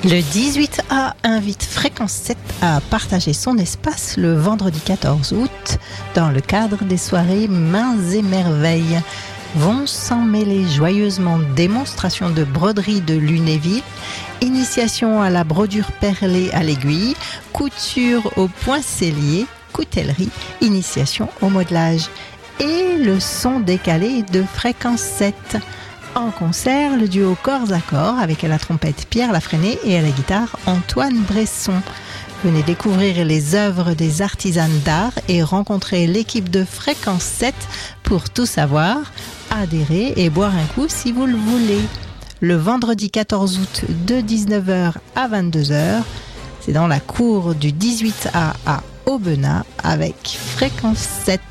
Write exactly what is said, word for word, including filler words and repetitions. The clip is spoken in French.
Le dix-huit A invite Fréquence sept à partager son espace le vendredi quatorze août dans le cadre des soirées Mains et Merveilles. Vont s'en mêler joyeusement démonstration de broderie de Lunéville, initiation à la brodure perlée à l'aiguille, couture au poincellier, coutellerie, initiation au modelage et le son décalé de Fréquence sept. En concert, le duo Corps à Corps avec à la trompette Pierre Lafresnay et à la guitare Antoine Bresson. Venez découvrir les œuvres des artisanes d'art et rencontrer l'équipe de Fréquence sept pour tout savoir, adhérer et boire un coup si vous le voulez. Le vendredi quatorze août de dix-neuf heures à vingt-deux heures, c'est dans la cour du dix-huit A à Aubenas avec Fréquence sept.